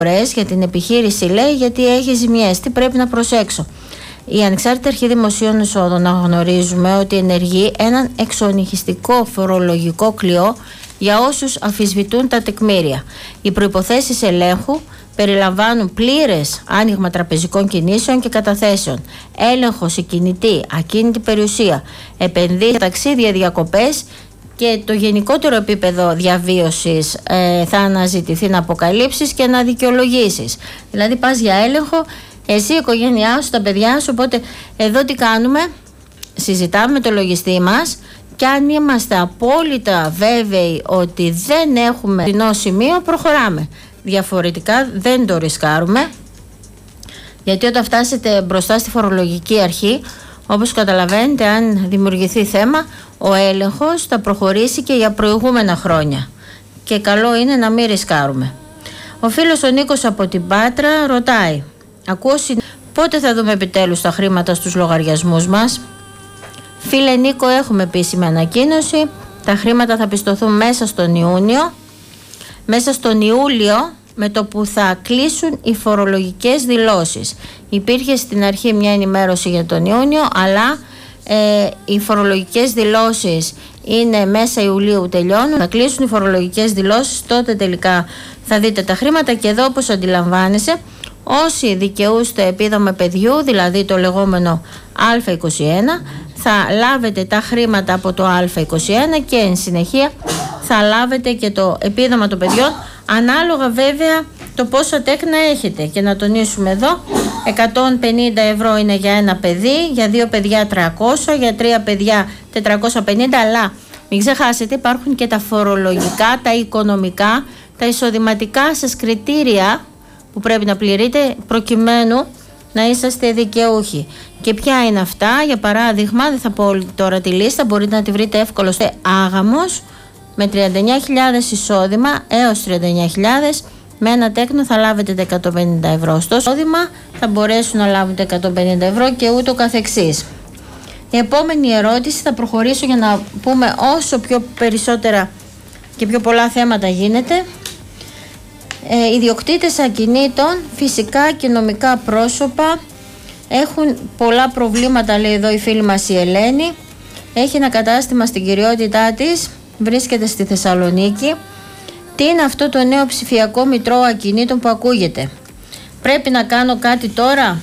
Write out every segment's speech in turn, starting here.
για την επιχείρηση, λέει, γιατί έχει ζημιές. Τι πρέπει να προσέξω? Η Ανεξάρτητη Αρχή Δημοσίων Εσόδων, να γνωρίζουμε ότι ενεργεί έναν εξονυχιστικό φορολογικό κλειό για όσους αμφισβητούν τα τεκμήρια. Οι προϋποθέσεις ελέγχου περιλαμβάνουν πλήρες άνοιγμα τραπεζικών κινήσεων και καταθέσεων, έλεγχο σε κινητή, ακίνητη περιουσία, επενδύσεις, ταξίδια, διακοπές, και το γενικότερο επίπεδο διαβίωσης θα αναζητηθεί να αποκαλύψεις και να δικαιολογήσεις. Δηλαδή πας για έλεγχο, εσύ, η οικογένειά σου, τα παιδιά σου. Οπότε εδώ τι κάνουμε? Συζητάμε με το λογιστή μας και αν είμαστε απόλυτα βέβαιοι ότι δεν έχουμε φθηνό σημείο, προχωράμε. Διαφορετικά δεν το ρισκάρουμε, γιατί όταν φτάσετε μπροστά στη φορολογική αρχή, όπως καταλαβαίνετε, αν δημιουργηθεί θέμα, ο έλεγχος θα προχωρήσει και για προηγούμενα χρόνια και καλό είναι να μην ρισκάρουμε. Ο φίλος ο Νίκος από την Πάτρα ρωτάει: πότε θα δούμε επιτέλους τα χρήματα στους λογαριασμούς μας? Φίλε Νίκο, έχουμε επίσημη ανακοίνωση. Τα χρήματα θα πιστωθούν μέσα στον Ιούνιο. Μέσα στον Ιούλιο, με το που θα κλείσουν οι φορολογικές δηλώσεις. Υπήρχε στην αρχή μια ενημέρωση για τον Ιούνιο, αλλά οι φορολογικές δηλώσεις είναι μέσα Ιουλίου, τελειώνουν. Θα κλείσουν οι φορολογικές δηλώσεις, τότε τελικά θα δείτε τα χρήματα. Και εδώ, όπως αντιλαμβάνεσαι, όσοι δικαιούστε επίδομα παιδιού, δηλαδή το λεγόμενο Α21, θα λάβετε τα χρήματα από το Α21 και εν συνεχεία θα λάβετε και το επίδομα των παιδιών, ανάλογα βέβαια το πόσα τέκνα έχετε. Και να τονίσουμε εδώ, 150 ευρώ είναι για ένα παιδί, για 2 παιδιά 300, για 3 παιδιά 450, αλλά μην ξεχάσετε, υπάρχουν και τα φορολογικά, τα οικονομικά, τα εισοδηματικά σας κριτήρια που πρέπει να πληρείτε προκειμένου να είσαστε δικαιούχοι. Και ποια είναι αυτά? Για παράδειγμα, δεν θα πω τώρα τη λίστα, μπορείτε να τη βρείτε εύκολα στο Άγαμος, με 39.000 εισόδημα έως 39.000, με ένα τέκνο θα λάβετε τα 150 ευρώ. Στο εισόδημα θα μπορέσουν να λάβουν τα 150 ευρώ και ούτω καθεξής. Η επόμενη ερώτηση, θα προχωρήσω για να πούμε όσο πιο περισσότερα και πιο πολλά θέματα γίνεται. Ιδιοκτήτες ακινήτων, φυσικά και νομικά πρόσωπα, έχουν πολλά προβλήματα, λέει εδώ η φίλη μας η Ελένη. Έχει ένα κατάστημα στην κυριότητά της, βρίσκεται στη Θεσσαλονίκη. Τι είναι αυτό το νέο ψηφιακό μητρό ακινήτων που ακούγεται? Πρέπει να κάνω κάτι τώρα?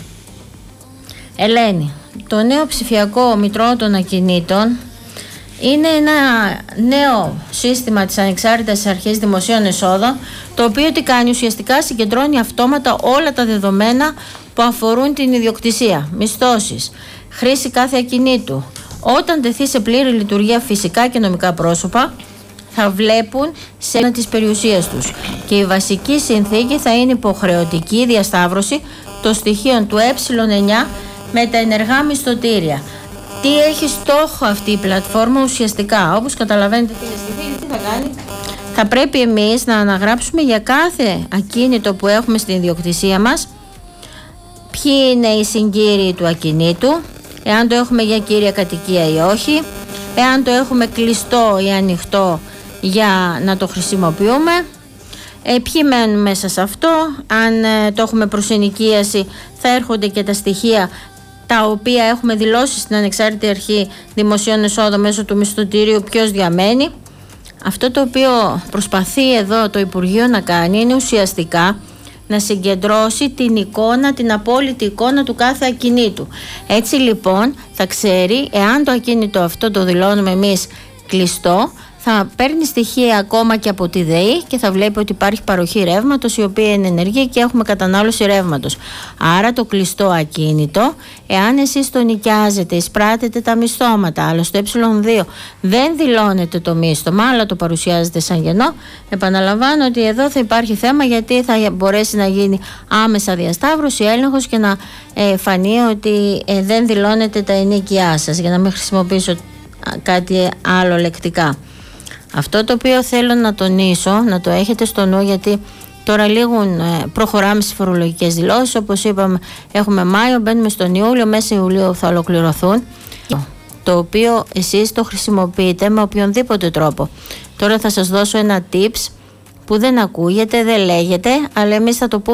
Ελένη, το νέο ψηφιακό μητρό των ακινήτων είναι ένα νέο σύστημα της Ανεξάρτητης Αρχής Δημοσίων Εσόδων, το οποίο τι κάνει? Ουσιαστικά συγκεντρώνει αυτόματα όλα τα δεδομένα που αφορούν την ιδιοκτησία, μισθώσεις, χρήση κάθε ακινήτου. Όταν τεθεί σε πλήρη λειτουργία, φυσικά και νομικά πρόσωπα θα βλέπουν σε ένα της περιουσίας τους. Και η βασική συνθήκη θα είναι υποχρεωτική διασταύρωση των στοιχείων του Ε9 με τα ενεργά μισθωτήρια. Τι έχει στόχο αυτή η πλατφόρμα ουσιαστικά? Όπως καταλαβαίνετε, τι θα κάνει? Θα πρέπει εμείς να αναγράψουμε για κάθε ακίνητο που έχουμε στην ιδιοκτησία μας ποιοι είναι οι συγκύριοι του ακινήτου, εάν το έχουμε για κύρια κατοικία ή όχι, εάν το έχουμε κλειστό ή ανοιχτό για να το χρησιμοποιούμε, ποιοι μένουν μέσα σε αυτό, αν το έχουμε προς ενοικίαση θα έρχονται και τα στοιχεία τα οποία έχουμε δηλώσει στην Ανεξάρτητη Αρχή Δημοσίων Εσόδων μέσω του μισθωτηρίου, ποιος διαμένει. Αυτό το οποίο προσπαθεί εδώ το Υπουργείο να κάνει είναι ουσιαστικά να συγκεντρώσει την εικόνα, την απόλυτη εικόνα του κάθε ακινήτου. Έτσι λοιπόν θα ξέρει, εάν το ακίνητο αυτό το δηλώνουμε εμείς κλειστό, θα παίρνει στοιχεία ακόμα και από τη ΔΕΗ και θα βλέπει ότι υπάρχει παροχή ρεύματος η οποία είναι ενεργή και έχουμε κατανάλωση ρεύματος. Άρα το κλειστό ακίνητο, εάν εσείς το νοικιάζετε, εισπράτετε τα μισθώματα, αλλά στο Ε2 δεν δηλώνετε το μίσθωμα, αλλά το παρουσιάζετε σαν γεννό, επαναλαμβάνω ότι εδώ θα υπάρχει θέμα, γιατί θα μπορέσει να γίνει άμεσα διασταύρωση, έλεγχος και να φανεί ότι δεν δηλώνετε τα ενοίκιά σας, για να μην χρησιμοποιήσω κάτι άλλο λεκτικά. Αυτό το οποίο θέλω να τονίσω, να το έχετε στο νου, γιατί τώρα προχωράμε στις φορολογικές δηλώσεις. Όπως είπαμε, έχουμε Μάιο, μπαίνουμε στον Ιούλιο, μέσα Ιουλίου θα ολοκληρωθούν, το οποίο εσείς το χρησιμοποιείτε με οποιονδήποτε τρόπο. Τώρα θα σας δώσω ένα tips που δεν ακούγεται, δεν λέγεται, αλλά εμείς θα το πούμε